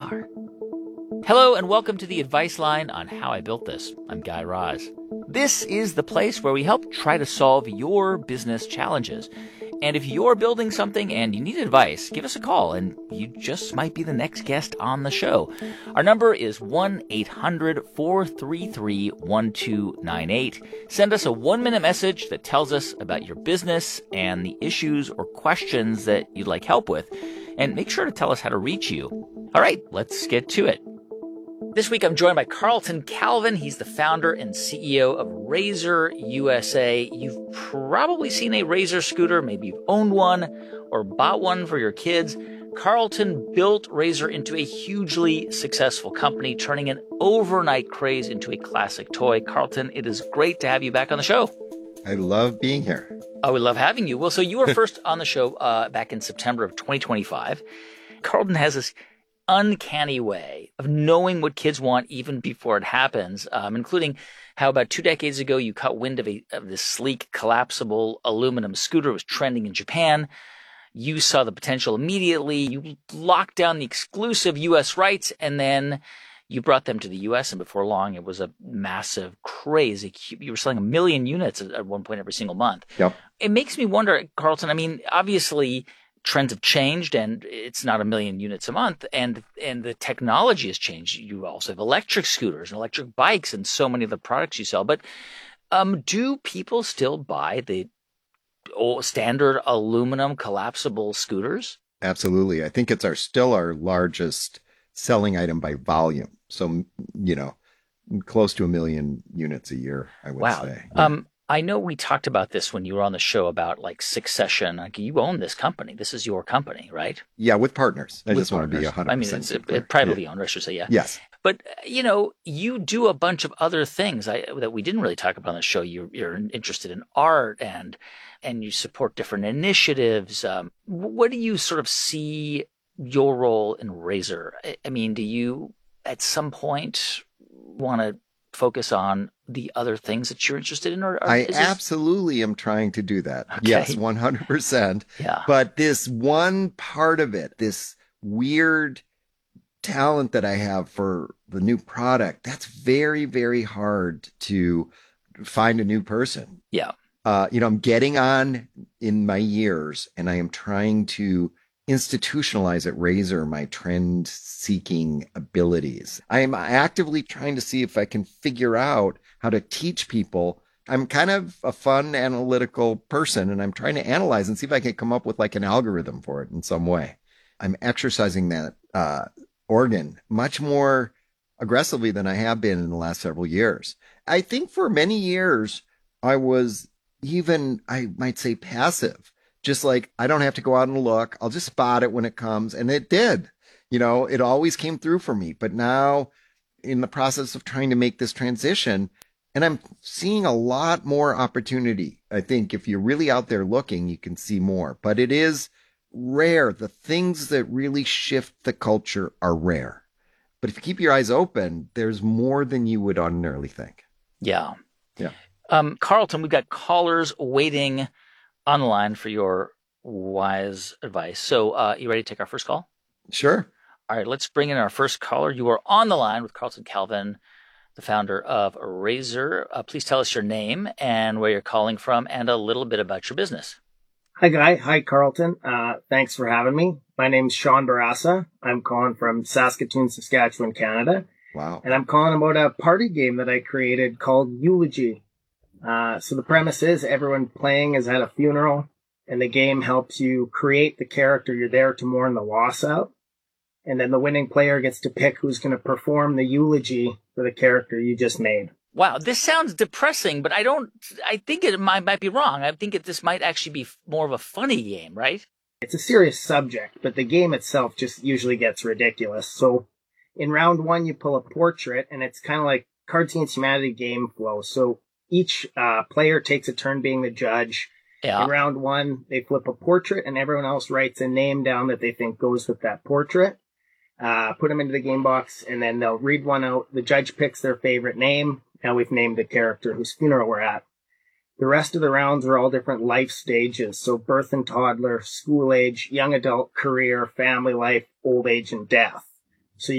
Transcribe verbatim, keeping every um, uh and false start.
are. Hello and welcome to the Advice Line on How I Built This. I'm Guy Raz. This is the place where we help try to solve your business challenges. And if you're building something and you need advice, give us a call and you just might be the next guest on the show. Our number is one eight hundred four three three one two nine eight. Send us a one-minute message that tells us about your business and the issues or questions that you'd like help with. And make sure to tell us how to reach you. All right, let's get to it. This week, I'm joined by Carlton Calvin. He's the founder and C E O of Razor U S A. You've probably seen a Razor scooter. Maybe you've owned one or bought one for your kids. Carlton built Razor into a hugely successful company, turning an overnight craze into a classic toy. Carlton, it is great to have you back on the show. I love being here. Oh, we love having you. Well, so you were first on the show uh, back in September of twenty twenty-five. Carlton has this uncanny way of knowing what kids want even before it happens, um, including how about two decades ago you caught wind of, a, of this sleek, collapsible aluminum scooter was trending in Japan. You saw the potential immediately. You locked down the exclusive U S rights, and then you brought them to the U S, and before long it was a massive craze. You were selling a million units at one point every single month. Yep. It makes me wonder, Carlton, I mean, obviously trends have changed and it's not a million units a month, and and the technology has changed. You also have electric scooters and electric bikes and so many of the products you sell. But um, do people still buy the old standard aluminum collapsible scooters? Absolutely. I think it's our still our largest selling item by volume. So, you know, close to a million units a year, I would wow. say. Yeah. Um, I know we talked about this when you were on the show about like succession. Like you own this company. This is your company, right? Yeah, with partners. I with just partners. want to be one hundred percent I mean, it's a, a privately yeah. owned, I should say, yeah. Yes. But, you know, you do a bunch of other things I, that we didn't really talk about on the show. You're, you're interested in art and and you support different initiatives. Um, what do you sort of see your role in Razor? I, I mean, do you at some point want to focus on the other things that you're interested in? Or, or I this... absolutely am trying to do that. Okay. Yes, one hundred percent. Yeah. But this one part of it, this weird talent that I have for the new product, that's very, very hard to find a new person. Yeah. Uh, you know, I'm getting on in my years and I am trying to institutionalize at Razor my trend seeking abilities. I am actively trying to see if I can figure out how to teach people. I'm kind of a fun analytical person and I'm trying to analyze and see if I can come up with like an algorithm for it in some way. I'm exercising that uh, organ much more aggressively than I have been in the last several years. I think for many years, I was even, I might say, passive. Just like, I don't have to go out and look. I'll just spot it when it comes. And it did. You know, it always came through for me. But now, in the process of trying to make this transition, and I'm seeing a lot more opportunity. I think if you're really out there looking, you can see more. But it is rare. The things that really shift the culture are rare. But if you keep your eyes open, there's more than you would ordinarily think. Yeah. Yeah. Um, Carlton, we've got callers waiting online for your wise advice. So uh, you ready to take our first call? Sure. All right, let's bring in our first caller. You are on the line with Carlton Calvin, the founder of Razor. Uh, please tell us your name and where you're calling from and a little bit about your business. Hi, Guy. Hi, Carlton. Uh, thanks for having me. My name's Sean Barassa. I'm calling from Saskatoon, Saskatchewan, Canada. Wow. And I'm calling about a party game that I created called Eulogy. Uh, so the premise is everyone playing is at a funeral, and the game helps you create the character you're there to mourn the loss of. And then the winning player gets to pick who's going to perform the eulogy for the character you just made. Wow, this sounds depressing, but I don't, I think it might, might be wrong. I think it, this might actually be more of a funny game, right? It's a serious subject, but the game itself just usually gets ridiculous. So in round one, you pull a portrait, and it's kind of like Cartoons Humanity game flow. So each uh, player takes a turn being the judge. Yeah. In round one, they flip a portrait, and everyone else writes a name down that they think goes with that portrait. Uh, put them into the game box, and then they'll read one out. The judge picks their favorite name. Now we've named the character whose funeral we're at. The rest of the rounds are all different life stages. So birth and toddler, school age, young adult, career, family life, old age, and death.